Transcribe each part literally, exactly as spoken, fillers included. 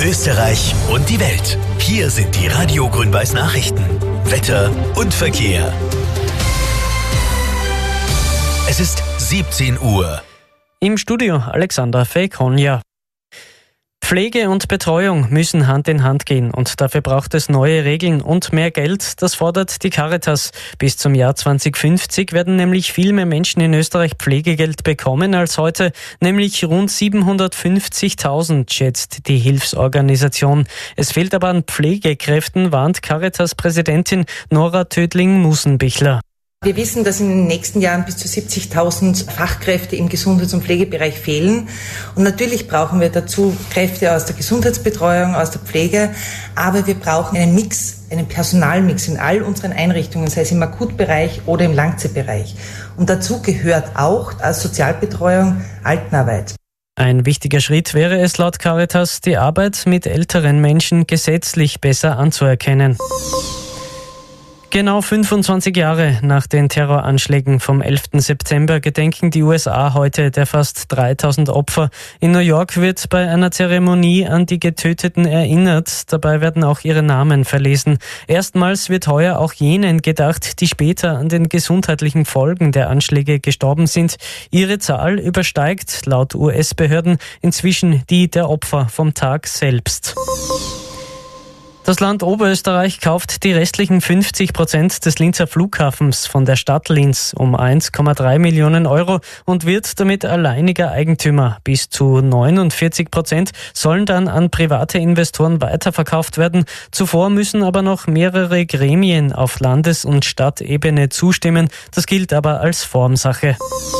Österreich und die Welt. Hier sind die Radio Grün-Weiß Nachrichten. Wetter und Verkehr. Es ist siebzehn Uhr. Im Studio Alexander Fekonja. Pflege und Betreuung müssen Hand in Hand gehen und dafür braucht es neue Regeln und mehr Geld. Das fordert die Caritas. Bis zum Jahr zwanzig fünfzig werden nämlich viel mehr Menschen in Österreich Pflegegeld bekommen als heute, nämlich rund siebenhundertfünfzigtausend, schätzt die Hilfsorganisation. Es fehlt aber an Pflegekräften, warnt Caritas-Präsidentin Nora Tödling-Musenbichler. Wir wissen, dass in den nächsten Jahren bis zu siebzigtausend Fachkräfte im Gesundheits- und Pflegebereich fehlen. Und natürlich brauchen wir dazu Kräfte aus der Gesundheitsbetreuung, aus der Pflege. Aber wir brauchen einen Mix, einen Personalmix in all unseren Einrichtungen, sei es im Akutbereich oder im Langzeitbereich. Und dazu gehört auch als Sozialbetreuung Altenarbeit. Ein wichtiger Schritt wäre es laut Caritas, die Arbeit mit älteren Menschen gesetzlich besser anzuerkennen. Genau fünfundzwanzig Jahre nach den Terroranschlägen vom elften September gedenken die U S A heute der fast dreitausend Opfer. In New York wird bei einer Zeremonie an die Getöteten erinnert. Dabei werden auch ihre Namen verlesen. Erstmals wird heuer auch jenen gedacht, die später an den gesundheitlichen Folgen der Anschläge gestorben sind. Ihre Zahl übersteigt laut U S-Behörden inzwischen die der Opfer vom Tag selbst. Das Land Oberösterreich kauft die restlichen fünfzig Prozent des Linzer Flughafens von der Stadt Linz um eins Komma drei Millionen Euro und wird damit alleiniger Eigentümer. Bis zu neunundvierzig Prozent sollen dann an private Investoren weiterverkauft werden. Zuvor müssen aber noch mehrere Gremien auf Landes- und Stadtebene zustimmen. Das gilt aber als Formsache.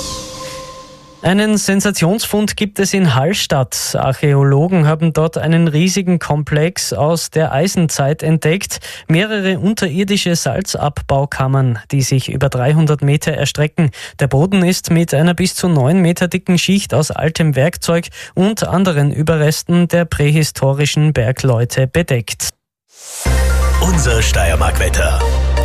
Einen Sensationsfund gibt es in Hallstatt. Archäologen haben dort einen riesigen Komplex aus der Eisenzeit entdeckt. Mehrere unterirdische Salzabbaukammern, die sich über dreihundert Meter erstrecken. Der Boden ist mit einer bis zu neun Meter dicken Schicht aus altem Werkzeug und anderen Überresten der prähistorischen Bergleute bedeckt. Unser Steiermark-Wetter.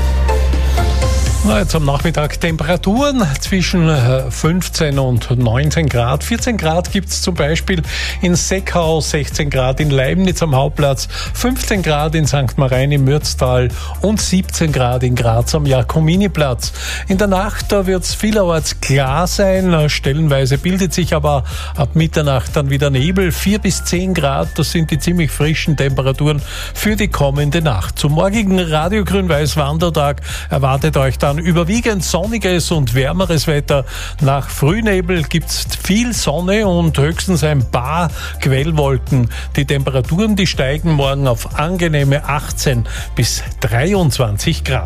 Na, jetzt am Nachmittag Temperaturen zwischen fünfzehn und neunzehn Grad. vierzehn Grad gibt's zum Beispiel in Seckau, sechzehn Grad in Leibniz am Hauptplatz, fünfzehn Grad in Sankt Marien im Mürztal und siebzehn Grad in Graz am Jakominiplatz. In der Nacht da wird's vielerorts klar sein, stellenweise bildet sich aber ab Mitternacht dann wieder Nebel. vier bis zehn Grad, das sind die ziemlich frischen Temperaturen für die kommende Nacht. Zum morgigen Radio Grün-Weiß Wandertag erwartet euch dann überwiegend sonniges und wärmeres Wetter. Nach Frühnebel gibt's viel Sonne und höchstens ein paar Quellwolken. Die Temperaturen, die steigen morgen auf angenehme achtzehn bis dreiundzwanzig Grad.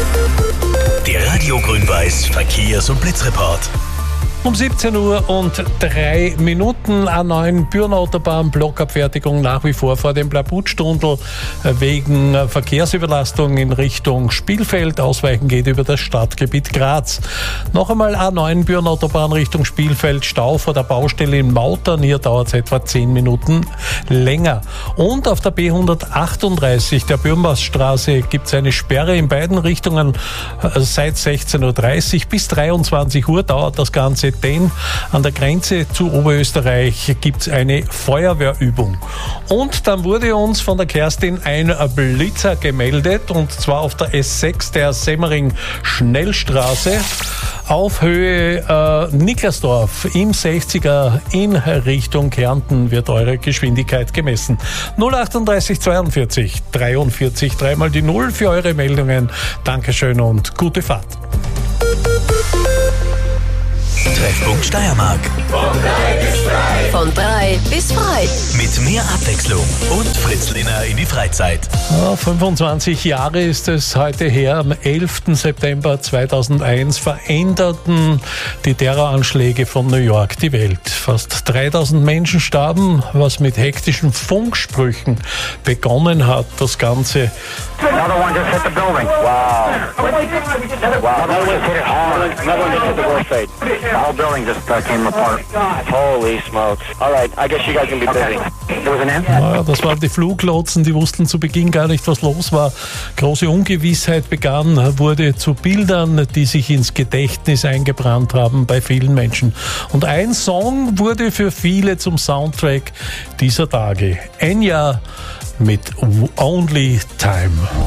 Der Radio Grün-Weiß Verkehrs- und Blitzreport. Um siebzehn Uhr und drei Minuten. A neun Bürnautobahn, Blockabfertigung nach wie vor vor dem Blabutstundel wegen Verkehrsüberlastung in Richtung Spielfeld. Ausweichen geht über das Stadtgebiet Graz. Noch einmal A neun Bürnautobahn Richtung Spielfeld, Stau vor der Baustelle in Mautern. Hier dauert es etwa zehn Minuten länger. Und auf der B hundertachtunddreißig, der Bürnbassstraße, gibt es eine Sperre in beiden Richtungen seit sechzehn Uhr dreißig bis dreiundzwanzig Uhr dauert das Ganze. Denn an der Grenze zu Oberösterreich gibt es eine Feuerwehrübung. Und dann wurde uns von der Kerstin ein Blitzer gemeldet, und zwar auf der S sechs der Semmering-Schnellstraße auf Höhe äh, Niklasdorf im sechziger in Richtung Kärnten wird eure Geschwindigkeit gemessen. null achtunddreißig zweiundvierzig dreiundvierzig, dreimal die Null für eure Meldungen. Dankeschön und gute Fahrt. Treffpunkt Steiermark. Von drei bis frei. Von drei bis frei. Mit mehr Abwechslung und Fritz Lehner in die Freizeit. Ja, fünfundzwanzig Jahre ist es heute her. Am elften September zweitausendeins veränderten die Terroranschläge von New York die Welt. Fast dreitausend Menschen starben, was mit hektischen Funksprüchen begonnen hat. Das Ganze. Another one just hit the building. Wow. Wow. Another one hit it hard. Another one just hit the worst side. The whole building just uh, came apart. Holy smokes. All right, I guess you guys can be busy. There was an end? Naja, das waren die Fluglotsen, die wussten zu Beginn gar nicht, was los war. Große Ungewissheit begann, wurde zu Bildern, die sich ins Gedächtnis eingebrannt haben bei vielen Menschen. Und ein Song wurde für viele zum Soundtrack dieser Tage. Enya mit Only Time.